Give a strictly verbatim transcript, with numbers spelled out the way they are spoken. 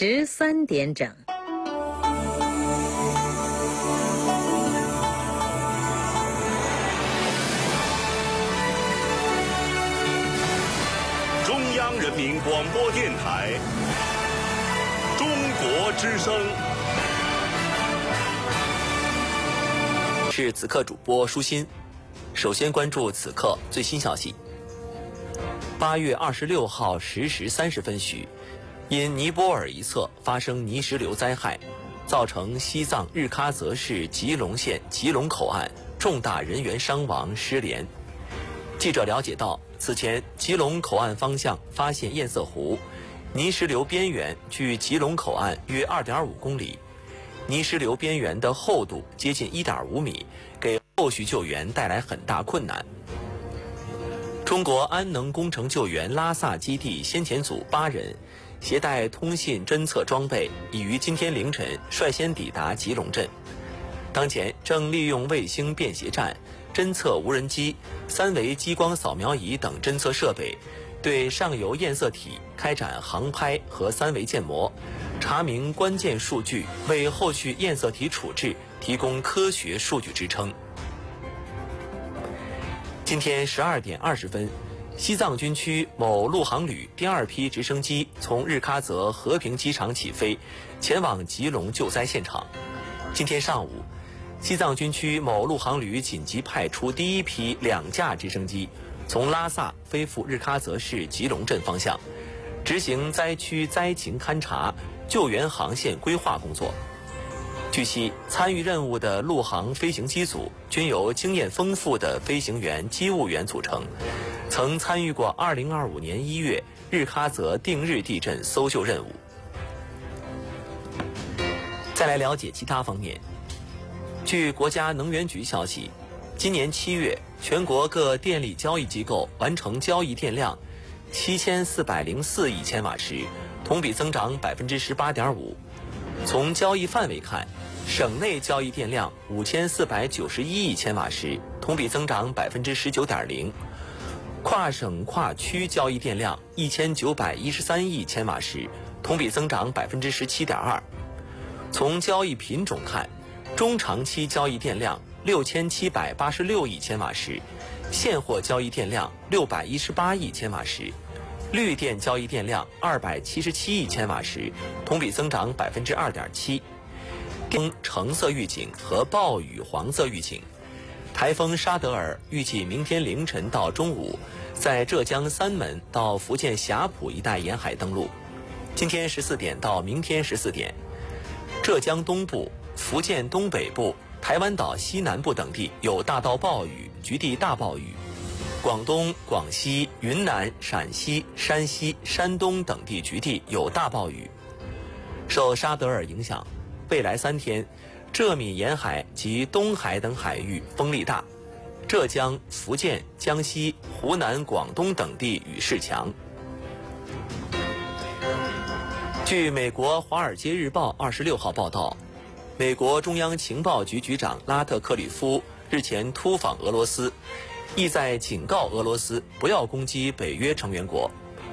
十三点整。 中央人民广播电台中国之声。 是此刻主播舒心。首先关注此刻最新消息。八月二十六号十时三十分许，因尼泊尔一侧发生泥石流灾害，造成西藏日喀则市吉隆县吉隆口岸重大人员伤亡失联。记者了解到，此前吉隆口岸方向发现堰塞湖，泥石流边缘距吉隆口岸约 二点五公里，泥石流边缘的厚度接近 一点五米，给后续救援带来很大困难。中国安能工程救援拉萨基地先遣组八人，携带通信侦测装备，已于今天凌晨率先抵达吉隆镇。当前正利用卫星便携站、侦测无人机、三维激光扫描仪等侦测设备，对上游堰塞体开展航拍和三维建模，查明关键数据，为后续堰塞体处置提供科学数据支撑。今天十二点二十分，西藏军区某陆航旅第二批直升机从日喀则和平机场起飞，前往吉隆救灾现场。今天上午，西藏军区某陆航旅紧急派出第一批两架直升机，从拉萨飞赴日喀则市吉隆镇方向，执行灾区灾情勘察、救援航线规划工作。据悉，参与任务的陆航飞行机组均由经验丰富的飞行员、机务员组成，曾参与过二零二五年一月日喀则定日地震搜救任务。再来了解其他方面。据国家能源局消息，今年七月，全国各电力交易机构完成交易电量七千四百零四亿千瓦时，同比增长百分之十八点五。从交易范围看，省内交易电量五千四百九十一亿千瓦时，同比增长百分之十九点零；跨省跨区交易电量一千九百一十三亿千瓦时，同比增长百分之十七点二。从交易品种看，中长期交易电量六千七百八十六亿千瓦时，现货交易电量六百一十八亿千瓦时，绿电交易电量二百七十七亿千瓦时，同比增长百分之二点七。橙色预警和暴雨黄色预警。台风沙德尔预计明天凌晨到中午，在浙江三门到福建霞浦一带沿海登陆。今天十四点到明天十四点，浙江东部、福建东北部、台湾岛西南部等地有大到暴雨，局地大暴雨。广东、广西、云南、陕西、山西、山东等地局地有大暴雨。受沙德尔影响，未来三天，浙闽沿海及东海等海域风力大，浙江、福建、江西、湖南、广东等地雨势强。据美国《华尔街日报》二十六号报道，美国中央情报局局长拉特克里夫日前突访俄罗斯，意在警告俄罗斯不要攻击北约成员国。